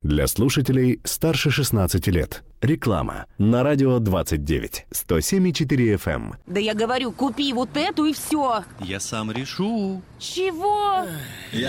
Для слушателей старше 16 лет. Реклама на радио 29, 107,4 FM. Да я говорю, купи вот эту и все. Я сам решу. Чего?